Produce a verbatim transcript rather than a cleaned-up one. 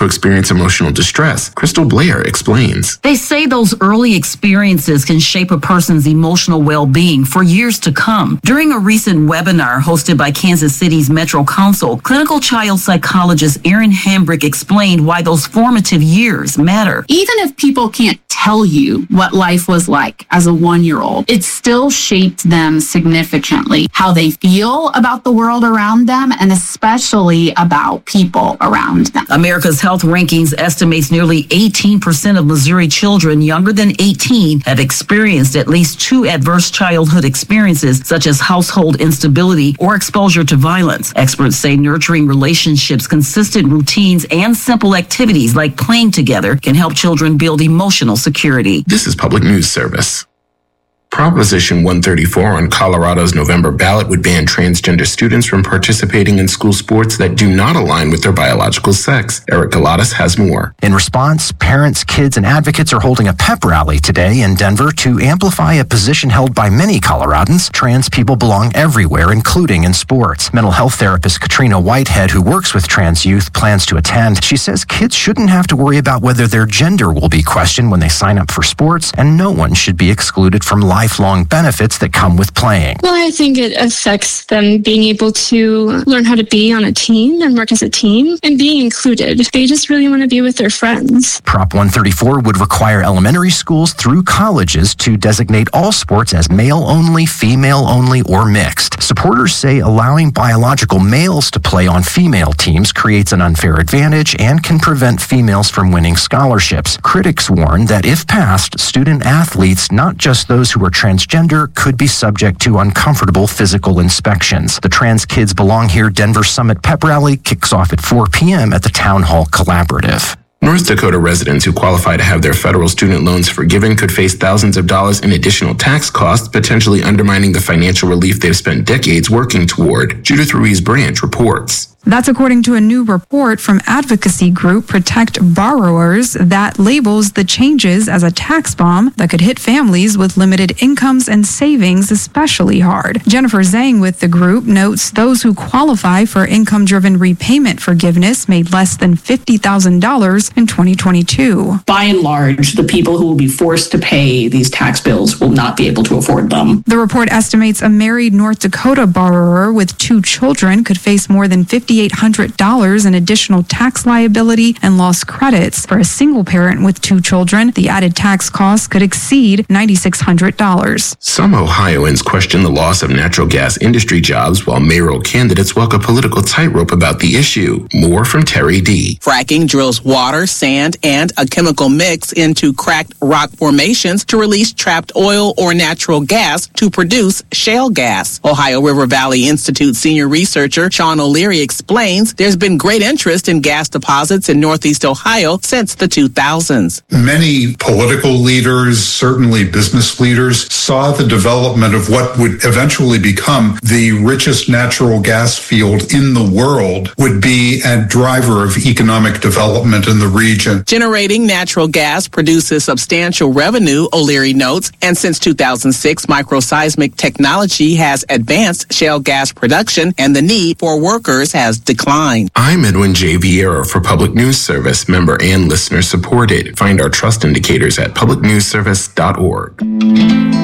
to experience emotional distress. Crystal Blair explains. They say those early experiences can shape a person's emotional well-being for years to come. During a recent webinar hosted by Kansas City's Metro Council, clinical child psychologist Erin Hambrick explained why those formative years matter. Even if people can't tell you what life was like as a one-year-old, it still shaped them significantly. How they feel about the world around them, and especially about people around them. America's Health Rankings estimates nearly eighteen percent of Missouri children younger than eighteen have experienced at least two adverse childhood experiences, such as household instability or exposure to violence. Experts say nurturing relationships, consistent routines, and simple activities like playing together can help children build emotional security. This is Public News Service. Proposition one thirty-four on Colorado's November ballot would ban transgender students from participating in school sports that do not align with their biological sex. Eric Galatas has more. In response, parents, kids, and advocates are holding a pep rally today in Denver to amplify a position held by many Coloradans. Trans people belong everywhere, including in sports. Mental health therapist Katrina Whitehead, who works with trans youth, plans to attend. She says kids shouldn't have to worry about whether their gender will be questioned when they sign up for sports, and no one should be excluded from life. Lifelong benefits that come with playing. Well, I think it affects them being able to learn how to be on a team and work as a team and being included. They just really want to be with their friends. Prop one thirty-four would require elementary schools through colleges to designate all sports as male only, female only, or mixed. Supporters say allowing biological males to play on female teams creates an unfair advantage and can prevent females from winning scholarships. Critics warn that if passed, student athletes, not just those who are transgender, could be subject to uncomfortable physical inspections. The Trans Kids Belong Here Denver Summit Pep Rally kicks off at four p.m. at the Town Hall Collaborative. North Dakota residents who qualify to have their federal student loans forgiven could face thousands of dollars in additional tax costs, potentially undermining the financial relief they've spent decades working toward. Judith Ruiz Branch reports. That's according to a new report from advocacy group Protect Borrowers that labels the changes as a tax bomb that could hit families with limited incomes and savings especially hard. Jennifer Zhang with the group notes those who qualify for income-driven repayment forgiveness made less than fifty thousand dollars in twenty twenty-two. By and large, the people who will be forced to pay these tax bills will not be able to afford them. The report estimates a married North Dakota borrower with two children could face more than fifty thousand eight hundred dollars in additional tax liability and lost credits. For a single parent with two children, the added tax costs could exceed nine thousand six hundred dollars. Some Ohioans question the loss of natural gas industry jobs, while mayoral candidates walk a political tightrope about the issue. More from Terry D. Fracking drills water, sand, and a chemical mix into cracked rock formations to release trapped oil or natural gas to produce shale gas. Ohio River Valley Institute senior researcher Sean O'Leary explains there's been great interest in gas deposits in Northeast Ohio since the two thousands. Many political leaders, certainly business leaders, saw the development of what would eventually become the richest natural gas field in the world would be a driver of economic development in the region. Generating natural gas produces substantial revenue, O'Leary notes, and since two thousand six, microseismic technology has advanced shale gas production and the need for workers has declined. I'm Edwin J. Vieira for Public News Service, member and listener supported. Find our trust indicators at public news service dot org.